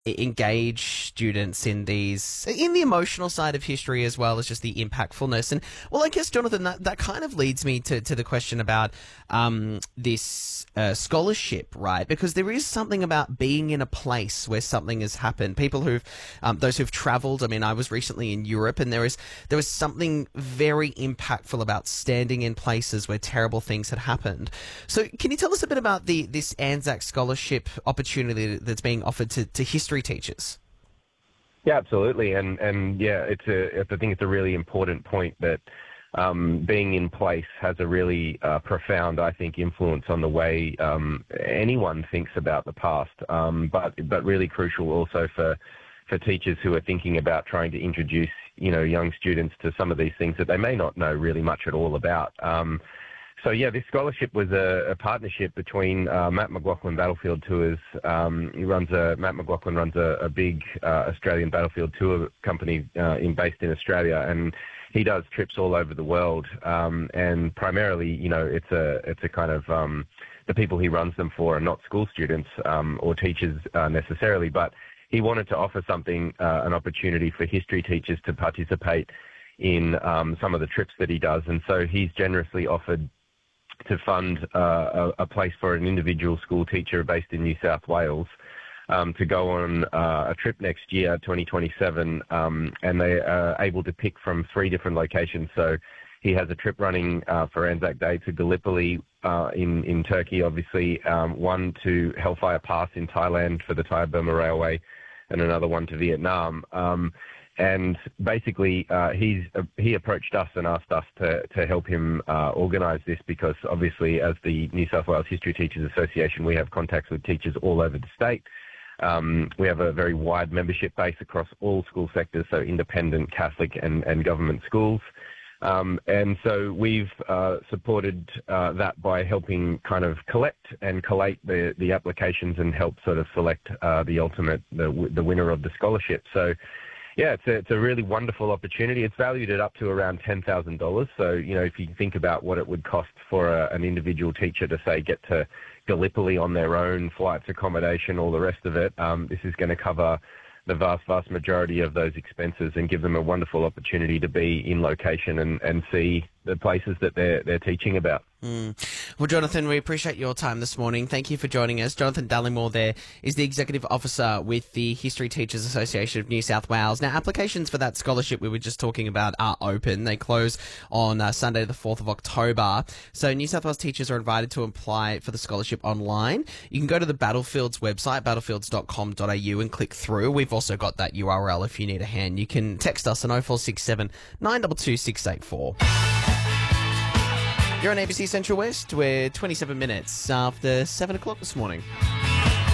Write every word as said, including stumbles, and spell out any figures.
e- engage students in these, in the emotional side of history as well as just the impactfulness. And well, I guess, Jonathan, that, that kind of leads me to, to the question about um, this uh, scholarship, right? Because there is something about being in a place where something has happened. People who've, um, those who've travelled, I mean, I was recently in Europe, and there is there was something very impactful about standing in places where terrible things had happened. So can you tell us a bit about the this Anzac Scholarship opportunity that's being offered to, to history teachers? Yeah, absolutely. And, and yeah, it's a, I think it's a really important point that um, being in place has a really uh, profound, I think, influence on the way um, anyone thinks about the past, um, but, but really crucial also for, for teachers who are thinking about trying to introduce, you know, young students to some of these things that they may not know really much at all about. Um, So yeah, this scholarship was a, a partnership between uh, Matt McLaughlin Battlefield Tours. Um, he runs a Matt McLaughlin runs a, a big uh, Australian battlefield tour company uh, in based in Australia, and he does trips all over the world. Um, and primarily, you know, it's a it's a kind of um, the people he runs them for are not school students um, or teachers uh, necessarily, but he wanted to offer something, uh, an opportunity for history teachers to participate in um, some of the trips that he does, and so he's generously offered to fund uh, a, a place for an individual school teacher based in New South Wales um, to go on uh, a trip next year, twenty twenty-seven, um, and they are able to pick from three different locations. So he has a trip running uh, for Anzac Day to Gallipoli uh, in, in Turkey, obviously, um, one to Hellfire Pass in Thailand for the Thai-Burma Railway, and another one to Vietnam. Um, And basically, uh, he's uh, he approached us and asked us to to help him uh, organise this because, obviously, as the New South Wales History Teachers Association, we have contacts with teachers all over the state. Um, we have a very wide membership base across all school sectors, so independent, Catholic, and, and government schools. Um, and so we've uh, supported uh, that by helping kind of collect and collate the, the applications and help sort of select uh, the ultimate the, the winner of the scholarship. So. Yeah, it's a, it's a really wonderful opportunity. It's valued at up to around ten thousand dollars. So, you know, if you think about what it would cost for a, an individual teacher to, say, get to Gallipoli on their own, flights, accommodation, all the rest of it, um, this is going to cover the vast, vast majority of those expenses and give them a wonderful opportunity to be in location and, and see the places that they're, they're teaching about. Mm. Well, Jonathan, we appreciate your time this morning. Thank you for joining us. Jonathan Dallimore there is the Executive Officer with the History Teachers Association of New South Wales. Now, applications for that scholarship we were just talking about are open. They close on uh, Sunday, the fourth of October. So New South Wales teachers are invited to apply for the scholarship online. You can go to the Battlefields website, battlefields dot com dot a u, and click through. We've also got that U R L if you need a hand. You can text us on oh four six seven, nine two two, six eight four. You're on A B C Central West. We're twenty-seven minutes after seven o'clock this morning.